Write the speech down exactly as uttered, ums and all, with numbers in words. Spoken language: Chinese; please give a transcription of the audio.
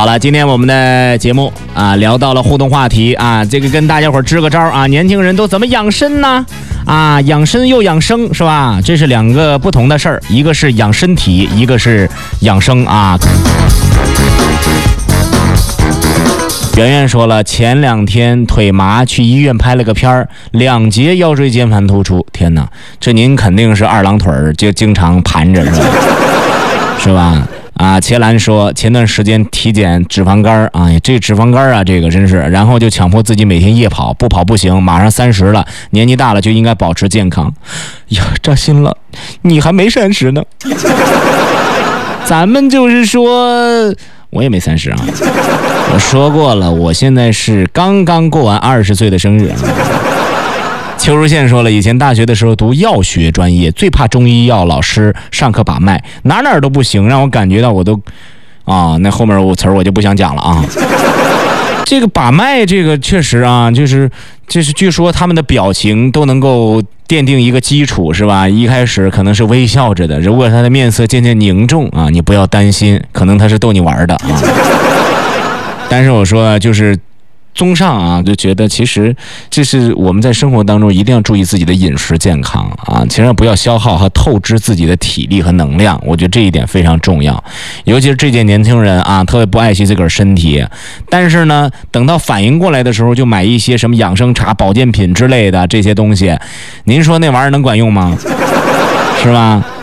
好了，今天我们的节目啊聊到了互动话题啊，这个跟大家伙支个招啊，年轻人都怎么养生呢？啊，养生又养生是吧？这是两个不同的事儿，一个是养身体，一个是养生啊。圆圆说了，前两天腿麻去医院拍了个片儿，两节腰椎间盘突出。天哪，这您肯定是二郎腿儿，就经常盘着是吧？是吧？啊，切兰说前段时间体检脂肪肝啊，这脂肪肝啊，这个真是，然后就强迫自己每天夜跑，不跑不行，马上三十了，年纪大了就应该保持健康。呀，扎心了，你还没三十呢。咱们就是说。我也没三十啊，我说过了，我现在是刚刚过完二十岁的生日。邱如宪说了，以前大学的时候读药学专业，最怕中医药老师上课把脉，哪哪都不行，让我感觉到我都啊，那后面我词儿我就不想讲了啊。这个把脉，这个确实啊，就是就是据说他们的表情都能够奠定一个基础，是吧？一开始可能是微笑着的，如果他的面色渐渐凝重啊，你不要担心，可能他是逗你玩的啊。但是我说就是综上啊，就觉得其实这是我们在生活当中一定要注意自己的饮食健康啊，千万不要消耗和透支自己的体力和能量，我觉得这一点非常重要。尤其是这届年轻人啊，特别不爱惜自个儿身体，但是呢，等到反应过来的时候，就买一些什么养生茶、保健品之类的这些东西，您说那玩意儿能管用吗？是吧？